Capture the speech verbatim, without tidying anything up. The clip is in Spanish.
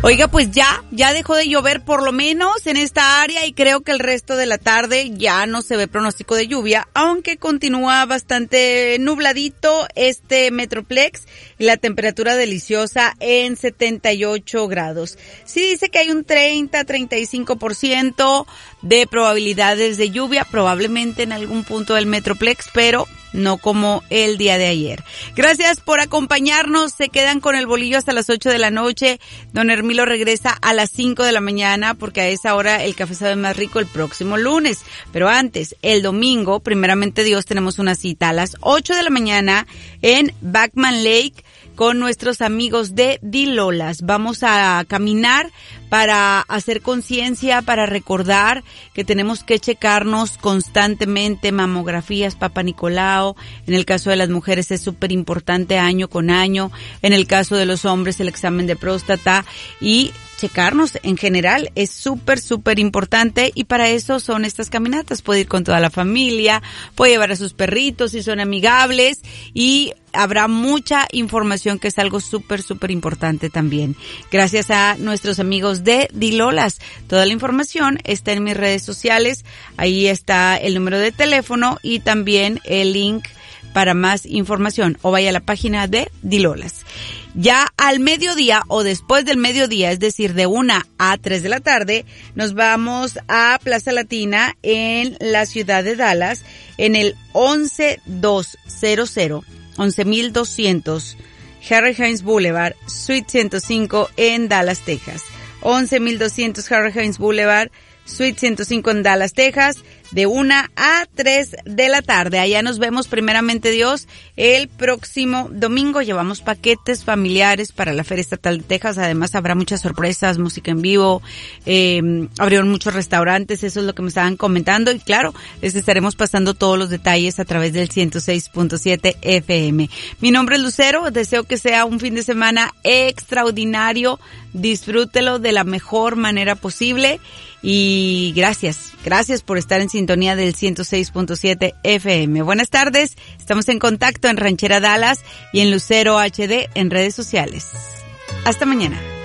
Oiga, pues ya, ya dejó de llover por lo menos en esta área y creo que el resto de la tarde ya no se ve pronóstico de lluvia, aunque continúa bastante nubladito este Metroplex y la temperatura deliciosa en setenta y ocho grados. Sí dice que hay un treinta a treinta y cinco por ciento de probabilidades de lluvia, probablemente en algún punto del Metroplex, pero no como el día de ayer. Gracias por acompañarnos. Se quedan con el bolillo hasta las ocho de la noche. Don Hermilo regresa a las cinco de la mañana porque a esa hora el café sabe más rico el próximo lunes. Pero antes, el domingo, primeramente Dios, tenemos una cita a las ocho de la mañana en Backman Lake con nuestros amigos de Dilolas. Vamos a caminar para hacer conciencia, para recordar que tenemos que checarnos constantemente mamografías, Papa Nicolau. En el caso de las mujeres es súper importante año con año. En el caso de los hombres el examen de próstata y checarnos en general es súper, súper importante y para eso son estas caminatas. Puede ir con toda la familia, puede llevar a sus perritos si son amigables y habrá mucha información que es algo súper, súper importante también. Gracias a nuestros amigos de Dilolas. Toda la información está en mis redes sociales. Ahí está el número de teléfono y también el link para más información o vaya a la página de Dilolas. Ya al mediodía o después del mediodía, es decir, de una a tres de la tarde, nos vamos a Plaza Latina en la ciudad de Dallas, en el once mil doscientos, once mil doscientos Harry Hines Boulevard, Suite ciento cinco en Dallas, Texas. once mil doscientos Harry Hines Boulevard, Suite ciento cinco en Dallas, Texas, de una a tres de la tarde. Allá nos vemos, primeramente Dios, el próximo domingo. Llevamos paquetes familiares para la Feria Estatal de Texas. Además habrá muchas sorpresas, música en vivo, eh, abrieron muchos restaurantes, eso es lo que me estaban comentando. Y claro, les estaremos pasando todos los detalles a través del ciento seis punto siete F M. Mi nombre es Lucero, deseo que sea un fin de semana extraordinario. Disfrútelo de la mejor manera posible. Y gracias, gracias por estar en sintonía del ciento seis punto siete F M. Buenas tardes, estamos en contacto en Ranchera Dallas y en Lucero H D en redes sociales. Hasta mañana.